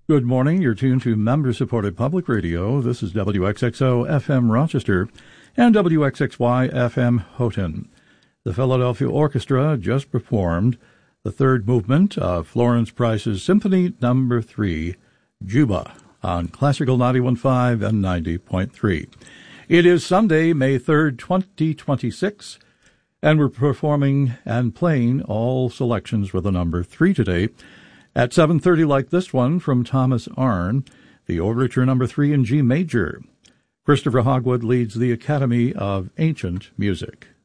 Good morning. You're tuned to member-supported public radio. This is WXXO FM Rochester and WXXY FM Houghton. The Philadelphia Orchestra just performed the third movement of Florence Price's Symphony No. 3, Juba, on Classical 91.5 and 90.3. It is Sunday, May 3rd, 2026, and we're performing and playing all selections with the number 3 today. At 7:30, like this one from Thomas Arne, the Overture No. 3 in G major. Christopher Hogwood leads the Academy of Ancient Music.